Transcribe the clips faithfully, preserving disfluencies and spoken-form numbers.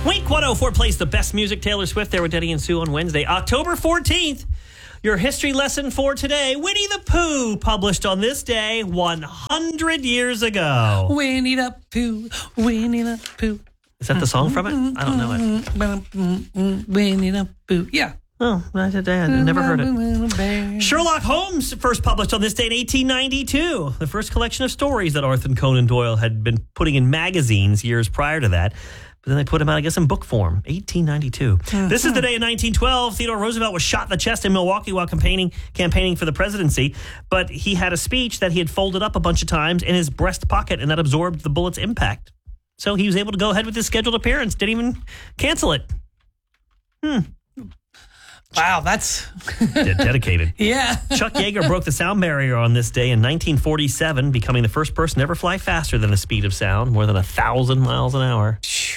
Wink one oh four plays the best music. Taylor Swift there with Denny and Sue on Wednesday, October fourteenth. Your history lesson for today. Winnie the Pooh, published on this day one hundred years ago. Winnie the Pooh, Winnie the Pooh. Is that the song from it? I don't know it. Winnie the Pooh. Yeah. Oh, I, did, I never heard it. Sherlock Holmes, first published on this day in eighteen ninety-two. The first collection of stories that Arthur Conan Doyle had been putting in magazines years prior to that. But then they put him out, I guess, in book form. eighteen ninety-two. Uh-huh. This is the day in nineteen twelve. Theodore Roosevelt was shot in the chest in Milwaukee while campaigning campaigning for the presidency. But he had a speech that he had folded up a bunch of times in his breast pocket, and that absorbed the bullet's impact. So he was able to go ahead with his scheduled appearance. Didn't even cancel it. Hmm. Wow, that's dedicated. Yeah. Chuck Yeager broke the sound barrier on this day in nineteen forty-seven, becoming the first person to ever fly faster than the speed of sound, more than a thousand miles an hour.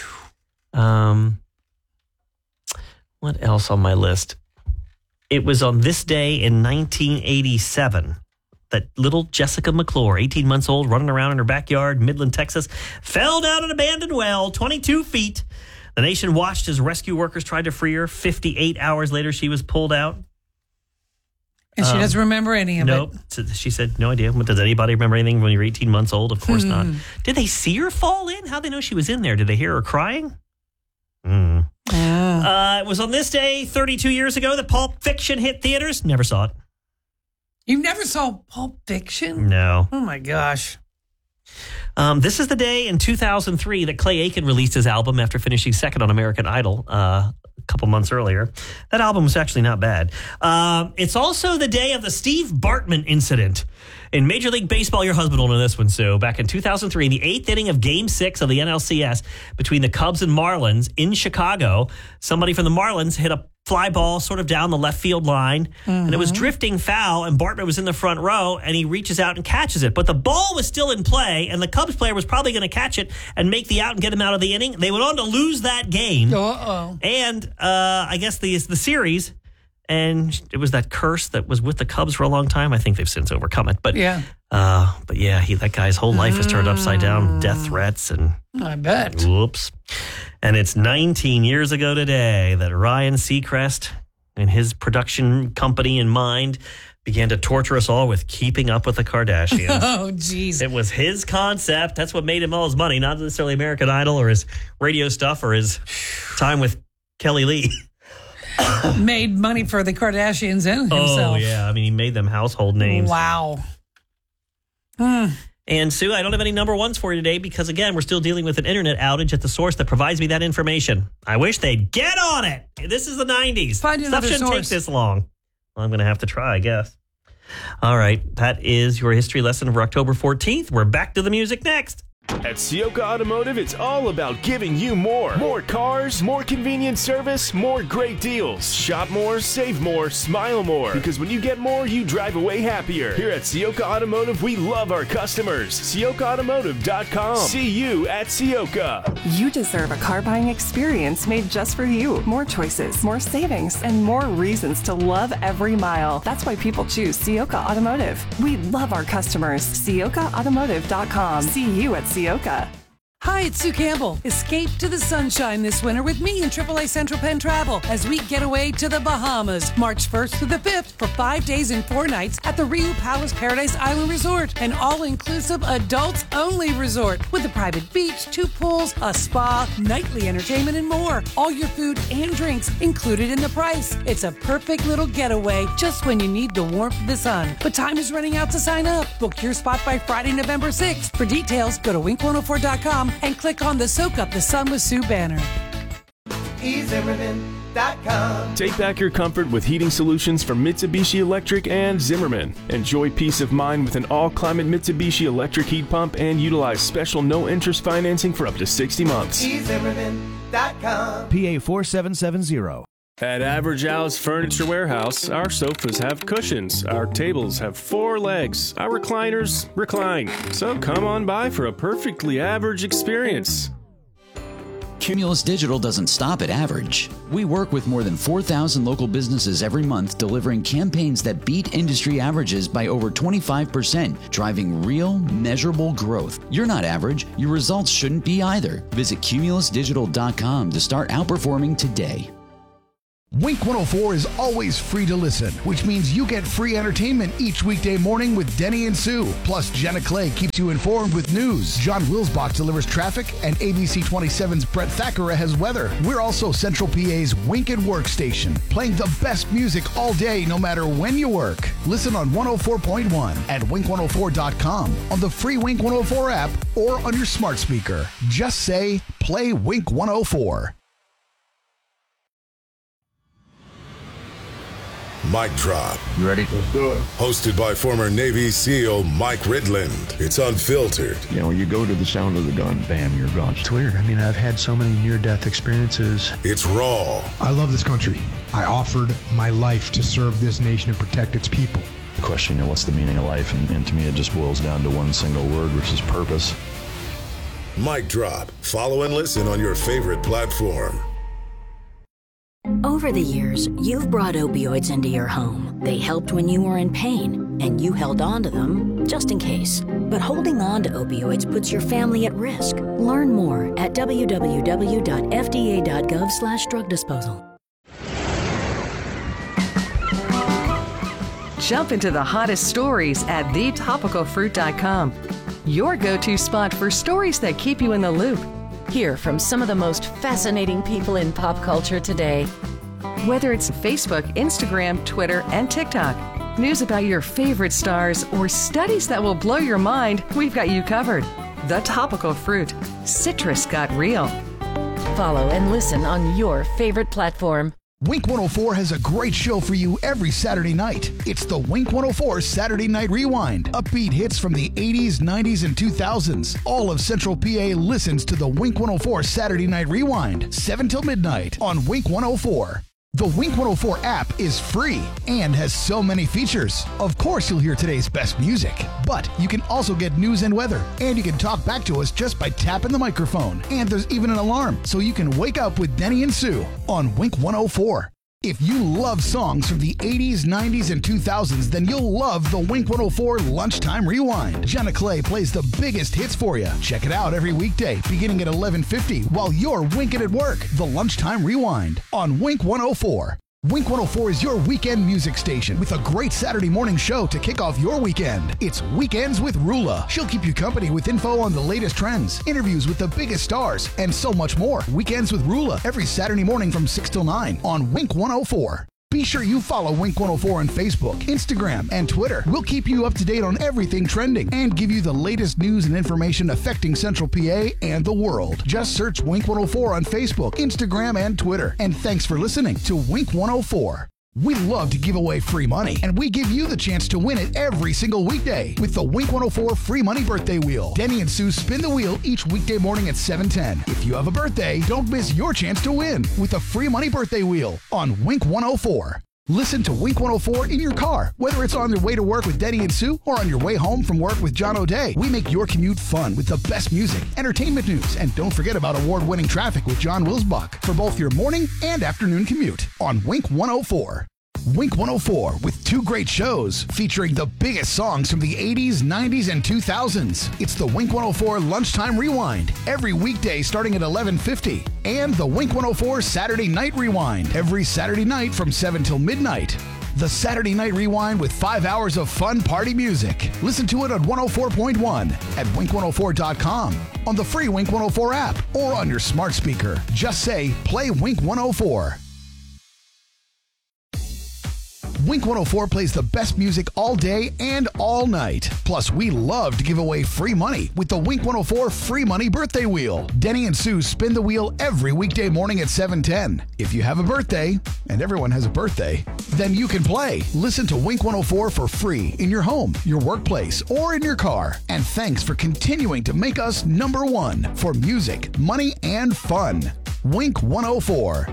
Um, what else on my list? It was on this day in nineteen eighty-seven that little Jessica McClure, eighteen months old, running around in her backyard, Midland, Texas, fell down an abandoned well, twenty-two feet. The nation watched as rescue workers tried to free her. fifty-eight hours later, she was pulled out. And she um, doesn't remember any of nope. it. Nope. She said, no idea. Does anybody remember anything when you're eighteen months old? Of course hmm. not. Did they see her fall in? How'd they know she was in there? Did they hear her crying? Mm. Uh, it was on this day, thirty-two years ago, that Pulp Fiction hit theaters. Never saw it. You never saw Pulp Fiction? No. Oh, my gosh. Um, this is the day in two thousand three that Clay Aiken released his album after finishing second on American Idol uh, a couple months earlier. That album was actually not bad. Um, it's also the day of the Steve Bartman incident. In Major League Baseball, your husband will know this one, Sue. Back in two thousand three, in the eighth inning of Game six of the N L C S between the Cubs and Marlins in Chicago, somebody from the Marlins hit a fly ball sort of down the left field line, mm-hmm. and it was drifting foul, and Bartman was in the front row, and he reaches out and catches it. But the ball was still in play, and the Cubs player was probably going to catch it and make the out and get him out of the inning. They went on to lose that game. Uh-oh. And uh, I guess the, the series, and it was that curse that was with the Cubs for a long time. I think they've since overcome it. But yeah, uh, but yeah, he, that guy's whole life is turned upside down. Death threats and I bet. Whoops. And it's nineteen years ago today that Ryan Seacrest and his production company in mind began to torture us all with Keeping Up with the Kardashians. Oh, geez. It was his concept. That's what made him all his money, not necessarily American Idol or his radio stuff or his time with Kelly Lee. Made money for the Kardashians and himself. Oh, yeah. I mean, he made them household names. Wow. Hmm. And, Sue, I don't have any number ones for you today because, again, we're still dealing with an internet outage at the source that provides me that information. I wish they'd get on it. This is the nineties. Find another Stuff shouldn't source. take this long. Well, I'm going to have to try, I guess. All right. That is your history lesson for October fourteenth. We're back to the music next. At Ciocca Automotive, it's all about giving you more. More cars, more convenient service, more great deals. Shop more, save more, smile more. Because when you get more, you drive away happier. Here at Ciocca Automotive, we love our customers. Ciocca Automotive dot com. See you at Ciocca. You deserve a car buying experience made just for you. More choices, more savings, and more reasons to love every mile. That's why people choose Ciocca Automotive. We love our customers. Ciocca Automotive dot com. See you at Ciocca. Hi, it's Sue Campbell. Escape to the sunshine this winter with me and triple A Central Penn Travel as we get away to the Bahamas, March first through the fifth for five days and four nights at the Rio Palace Paradise Island Resort, an all-inclusive adults-only resort with a private beach, two pools, a spa, nightly entertainment, and more. All your food and drinks included in the price. It's a perfect little getaway just when you need the warmth of the sun. But time is running out to sign up. Book your spot by Friday, November sixth. For details, go to wink one oh four dot com and click on the Soak Up the Sun with Sue banner. e zimmerman dot com. Take back your comfort with heating solutions from Mitsubishi Electric and Zimmerman. Enjoy peace of mind with an all-climate Mitsubishi electric heat pump and utilize special no-interest financing for up to sixty months. e zimmerman dot com. P A four seven seven zero. At Average Al's Furniture Warehouse, our sofas have cushions, our tables have four legs, our recliners recline. So come on by for a perfectly average experience. Cumulus Digital doesn't stop at average. We work with more than four thousand local businesses every month, delivering campaigns that beat industry averages by over twenty-five percent, driving real, measurable growth. You're not average. Your results shouldn't be either. Visit cumulus digital dot com to start outperforming today. Wink one oh four is always free to listen, which means you get free entertainment each weekday morning with Denny and Sue. Plus, Jenna Clay keeps you informed with news. John Wilsbach delivers traffic, and A B C twenty-seven's Brett Thackeray has weather. We're also Central P A's Wink and Work station, playing the best music all day, no matter when you work. Listen on one oh four point one at wink one oh four dot com, on the free Wink one oh four app, or on your smart speaker. Just say, play Wink one oh four. Mic Drop. You ready? Let's do it. Hosted by former Navy SEAL Mike Ridland. It's unfiltered. You know, you go to the sound of the gun, bam, you're gone. It's weird. I mean, I've had so many near-death experiences. It's raw. I love this country. I offered my life to serve this nation and protect its people. The question, you know, what's the meaning of life? And, and to me, it just boils down to one single word, which is purpose. Mic Drop. Follow and listen on your favorite platform. Over the years, you've brought opioids into your home. They helped when you were in pain, and you held on to them just in case. But holding on to opioids puts your family at risk. Learn more at w w w dot f d a dot gov slash drug disposal. Jump into the hottest stories at the topical fruit dot com. Your go-to spot for stories that keep you in the loop. Hear from some of the most fascinating people in pop culture today. Whether it's Facebook, Instagram, Twitter, and TikTok, news about your favorite stars, or studies that will blow your mind, we've got you covered. The Topical Fruit. Citrus got real. Follow and listen on your favorite platform. Wink one oh four has a great show for you every Saturday night. It's the Wink one oh four Saturday Night Rewind. Upbeat hits from the eighties, nineties, and two thousands. All of Central P A listens to the Wink one oh four Saturday Night Rewind, seven till midnight on Wink one oh four. The Wink one oh four app is free and has so many features. Of course, you'll hear today's best music, but you can also get news and weather, and you can talk back to us just by tapping the microphone. And there's even an alarm, so you can wake up with Denny and Sue on Wink one oh four. If you love songs from the eighties, nineties, and two thousands, then you'll love the Wink one oh four Lunchtime Rewind. Jenna Clay plays the biggest hits for you. Check it out every weekday, beginning at eleven fifty, while you're winking at work. The Lunchtime Rewind on Wink one oh four. Wink one oh four is your weekend music station with a great Saturday morning show to kick off your weekend. It's Weekends with Rula. She'll keep you company with info on the latest trends, interviews with the biggest stars, and so much more. Weekends with Rula every Saturday morning from six till nine on Wink one oh four. Be sure you follow Wink one oh four on Facebook, Instagram, and Twitter. We'll keep you up to date on everything trending and give you the latest news and information affecting Central P A and the world. Just search Wink one oh four on Facebook, Instagram, and Twitter. And thanks for listening to Wink one oh four. We love to give away free money, and we give you the chance to win it every single weekday with the Wink one oh four Free Money Birthday Wheel. Denny and Sue spin the wheel each weekday morning at seven ten. If you have a birthday, don't miss your chance to win with the Free Money Birthday Wheel on Wink one oh four. Listen to Wink one oh four in your car, whether it's on your way to work with Denny and Sue or on your way home from work with John O'Day. We make your commute fun with the best music, entertainment news, and don't forget about award-winning traffic with John Wilsbach for both your morning and afternoon commute on Wink one oh four. Wink one oh four with two great shows featuring the biggest songs from the eighties, nineties, and two thousands. It's the Wink one oh four Lunchtime Rewind every weekday starting at eleven fifty, and the Wink one oh four Saturday Night Rewind every Saturday night from seven till midnight. The Saturday Night Rewind with five hours of fun party music. Listen to it on one oh four point one at wink one oh four dot com, on the free Wink one oh four app, or on your smart speaker. Just say, play Wink one oh four. Wink one oh four plays the best music all day and all night. Plus, we love to give away free money with the Wink one oh four Free Money Birthday Wheel. Denny and Sue spin the wheel every weekday morning at seven ten. If you have a birthday, and everyone has a birthday, then you can play. Listen to Wink one oh four for free in your home, your workplace, or in your car. And thanks for continuing to make us number one for music, money, and fun. Wink one oh four.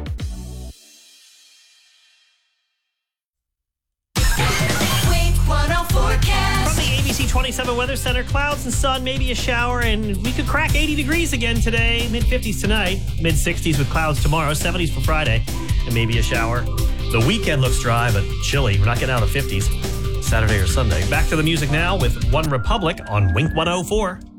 From the A B C twenty twenty-seven Weather Center, clouds and sun, maybe a shower, and we could crack eighty degrees again today. mid fifties tonight, mid sixties with clouds tomorrow, seventies for Friday, and maybe a shower. The weekend looks dry, but chilly. We're not getting out of fifties Saturday or Sunday. Back to the music now with One Republic on Wink one oh four.